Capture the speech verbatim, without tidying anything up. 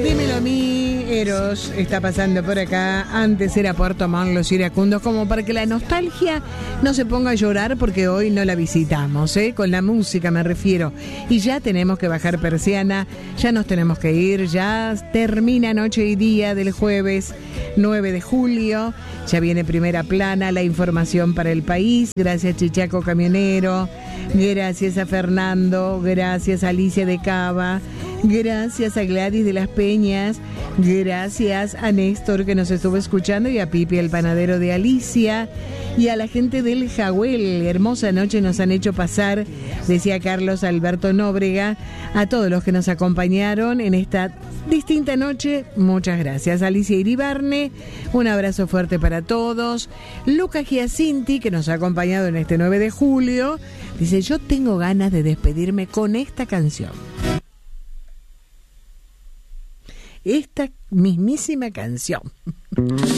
Dímelo a mí, Eros está pasando por acá. Antes era Puerto Montt, los iracundos, como para que la nostalgia no se ponga a llorar porque hoy no la visitamos, ¿eh? Con la música me refiero. Y ya tenemos que bajar persiana, ya nos tenemos que ir, ya termina noche y día del jueves nueve de julio. Ya viene Primera Plana, la información para el país. Gracias Chichaco Camionero, gracias a Fernando, gracias a Alicia de Cava, gracias a Gladys de las Peñas, gracias a Néstor que nos estuvo escuchando y a Pipi el panadero de Alicia y a la gente del Jahuel. Hermosa noche nos han hecho pasar, decía Carlos Alberto Nóbrega. A todos los que nos acompañaron en esta distinta noche, muchas gracias. Alicia Iribarne, un abrazo fuerte para todos. Lucas Giacinti, que nos ha acompañado en este nueve de julio, dice: yo tengo ganas de despedirme con esta canción. Esta mismísima canción.